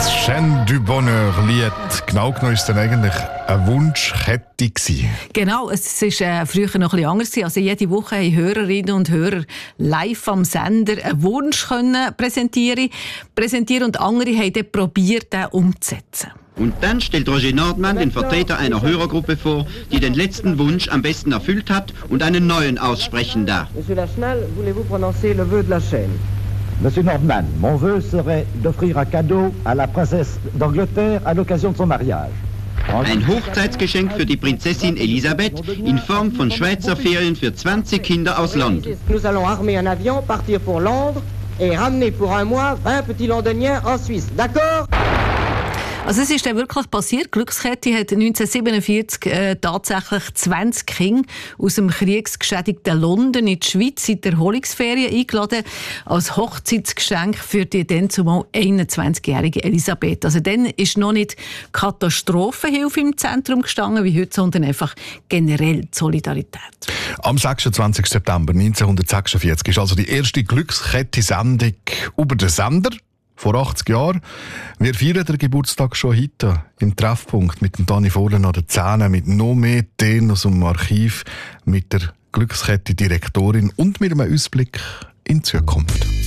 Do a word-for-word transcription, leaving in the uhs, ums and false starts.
Chaîne du Bonheur-Lied. Genau genommen war es dann eigentlich eine Wunschkette gewesen. Genau, es war äh, früher noch etwas anders. Also jede Woche haben Hörerinnen und Hörer live am Sender einen Wunsch können präsentieren, präsentieren und andere haben dann probiert, den umzusetzen. Und dann stellt Roger Nordmann den Vertreter einer Hörergruppe vor, die den letzten Wunsch am besten erfüllt hat und einen neuen aussprechen darf. Monsieur Lachenal, voulez-vous prononcer le vœu de la chaîne? Monsieur Nordman, mon vœu serait d'offrir un cadeau à la princesse d'Angleterre à l'occasion de son mariage. Ein Hochzeitsgeschenk für die Prinzessin Elisabeth in Form von Schweizer Ferien für zwanzig Kinder aus London. Nous allons armer un avion, partir pour Londres et ramener pour un mois vingt petits Londoniens en Suisse. D'accord? Also es ist dann wirklich passiert. Glückskette hat neunzehnhundertsiebenundvierzig äh, tatsächlich zwanzig Kinder aus dem kriegsgeschädigten London in die Schweiz in die Erholungsferien eingeladen als Hochzeitsgeschenk für die dann zumal einundzwanzigjährige Elisabeth. Also dann ist noch nicht Katastrophenhilfe im Zentrum gestanden wie heute, sondern einfach generell die Solidarität. Am sechsundzwanzigsten September neunzehnhundertsechsundvierzig ist also die erste Glückskette-Sendung über den Sender. Vor achtzig Jahren. Wir feiern den Geburtstag schon heute im Treffpunkt mit dem Dani Fohlen an den Zähnen, mit noch mehr Themen aus dem Archiv, mit der Glückskette-Direktorin und mit einem Ausblick in die Zukunft.